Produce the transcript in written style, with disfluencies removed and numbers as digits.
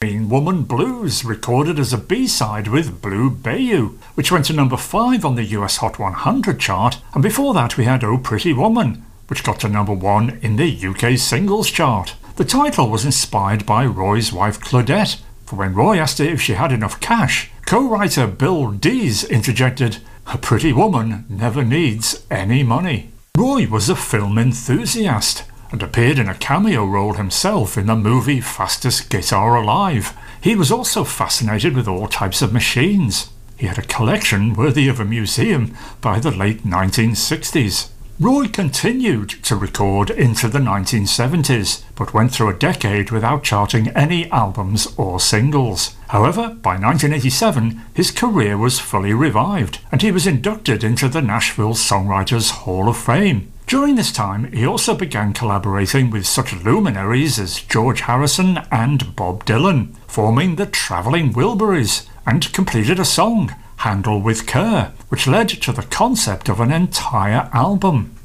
Mean Woman Blues, recorded as a B-side with Blue Bayou, which went to number 5 on the US Hot 100 chart, and before that we had Oh Pretty Woman, which got to number 1 in the UK singles chart. The title was inspired by Roy's wife Claudette, for when Roy asked her if she had enough cash, co-writer Bill Dees interjected, "A pretty woman never needs any money." Roy was a film enthusiast and appeared in a cameo role himself in the movie Fastest Guitar Alive. He was also fascinated with all types of machines. He had a collection worthy of a museum by the late 1960s. Roy continued to record into the 1970s, but went through a decade without charting any albums or singles. However, by 1987, his career was fully revived, and he was inducted into the Nashville Songwriters Hall of Fame. During this time, he also began collaborating with such luminaries as George Harrison and Bob Dylan, forming the Traveling Wilburys, and completed a song, Handle with Care, which led to the concept of an entire album.